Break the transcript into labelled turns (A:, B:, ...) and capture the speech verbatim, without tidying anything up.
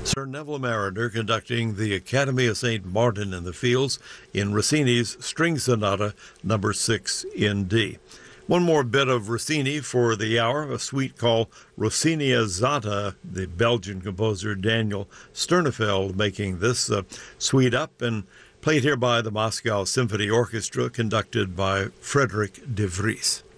A: Sir Neville Mariner conducting the Academy of Saint Martin in the Fields in Rossini's String Sonata number six in D. One more bit of Rossini for the hour, a suite called Rossiniazzata, the Belgian composer Daniel Sternefeld making this uh, suite up, and played here by the Moscow Symphony Orchestra, conducted by Frederick de Vries.